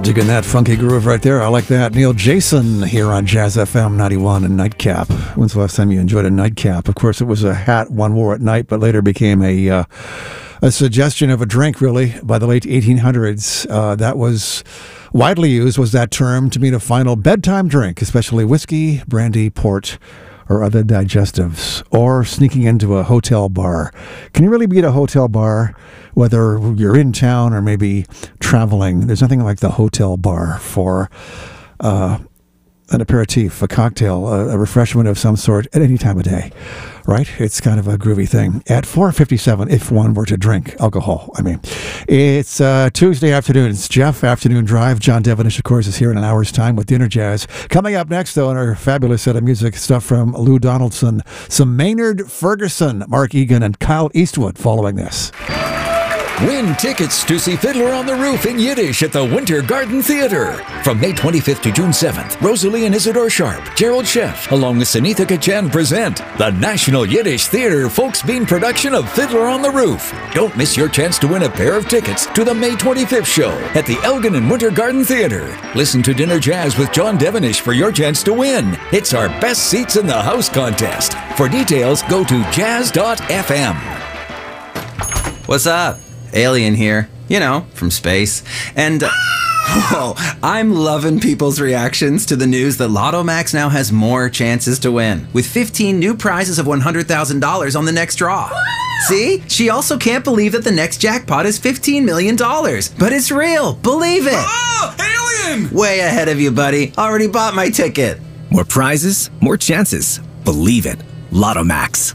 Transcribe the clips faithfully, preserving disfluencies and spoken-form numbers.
Digging that funky groove right there. I like that. Neil Jason here on Jazz F M ninety-one and Nightcap. When's the last time you enjoyed a nightcap? Of course, it was a hat one wore at night, but later became a uh, a suggestion of a drink, really, by the late eighteen hundreds. Uh, that was widely used, was that term, to mean a final bedtime drink, especially whiskey, brandy, port, or other digestives, or sneaking into a hotel bar. Can you really beat a hotel bar, whether you're in town or maybe traveling? There's nothing like the hotel bar for uh, an aperitif, a cocktail, a, a refreshment of some sort at any time of day, right? It's kind of a groovy thing. At four fifty-seven, if one were to drink alcohol, I mean. It's uh, Tuesday afternoon. It's Jeff, Afternoon Drive. John Devenish, of course, is here in an hour's time with Dinner Jazz. Coming up next, though, in our fabulous set of music, stuff from Lou Donaldson, some Maynard Ferguson, Mark Egan, and Kyle Eastwood following this. Win tickets to see Fiddler on the Roof in Yiddish at the Winter Garden Theater. From May twenty-fifth to June seventh, Rosalie and Isidore Sharp, Gerald Sheff, along with Sunitha Kachan present the National Yiddish Theater Folksbean production of Fiddler on the Roof. Don't miss your chance to win a pair of tickets to the May twenty-fifth show at the Elgin and Winter Garden Theater. Listen to Dinner Jazz with John Devenish for your chance to win. It's our Best Seats in the House contest. For details, go to jazz dot f m. What's up? Alien here, you know, from space. And, uh, whoa, I'm loving people's reactions to the news that Lotto Max now has more chances to win, with fifteen new prizes of one hundred thousand dollars on the next draw. See? She also can't believe that the next jackpot is fifteen million dollars. But it's real. Believe it. Oh, Alien! Way ahead of you, buddy. Already bought my ticket. More prizes, more chances. Believe it. Lotto Max.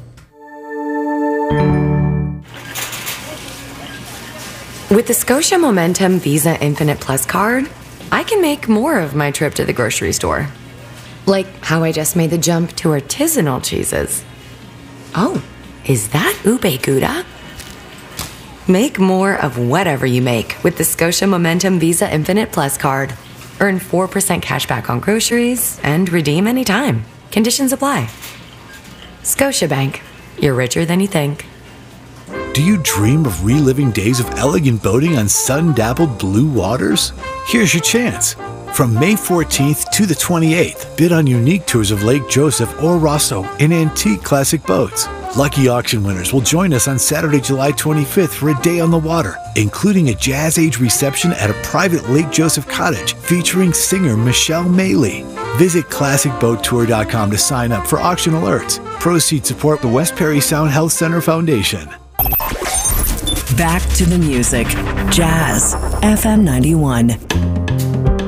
With the Scotia Momentum Visa Infinite Plus card, I can make more of my trip to the grocery store. Like how I just made the jump to artisanal cheeses. Oh, is that ube gouda? Make more of whatever you make with the Scotia Momentum Visa Infinite Plus card. Earn four percent cash back on groceries and redeem anytime. Conditions apply. Scotiabank. You're richer than you think. Do you dream of reliving days of elegant boating on sun-dappled blue waters? Here's your chance. From May fourteenth to the twenty-eighth, bid on unique tours of Lake Joseph or Rosso in antique classic boats. Lucky auction winners will join us on Saturday, July twenty-fifth for a day on the water, including a Jazz Age reception at a private Lake Joseph cottage featuring singer Michelle Maley. Visit classic boat tour dot com to sign up for auction alerts. Proceeds support the West Perry Sound Health Center Foundation. Back to the music. Jazz F M ninety-one.